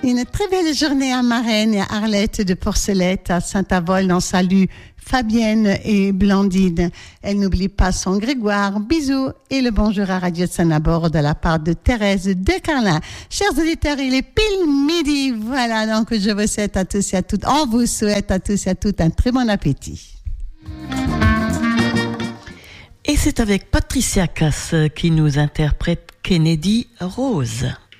Une très belle journée à Marraine et à Arlette de Porcelette, à Saint-Avold. On salue Fabienne et Blandine. Elle n'oublie pas son Grégoire. Bisous et le bonjour à Radio Sanabord de la part de Thérèse de Carlin. Chers auditeurs, il est pile midi. Voilà, donc je vous souhaite à tous et à toutes, on vous souhaite à tous et à toutes un très bon appétit. Et c'est avec Patricia Cass qui nous interprète Kennedy Rose.